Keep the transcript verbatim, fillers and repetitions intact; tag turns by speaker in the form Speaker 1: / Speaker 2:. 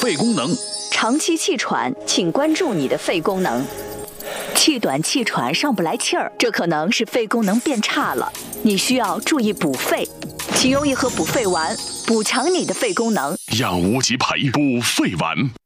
Speaker 1: 肺功能。
Speaker 2: 长期气喘，请关注你的肺功能。气短气喘上不来气儿，这可能是肺功能变差了，你需要注意补肺。请用一盒补肺丸，补强你的肺功能。
Speaker 1: 让无极牌补肺丸。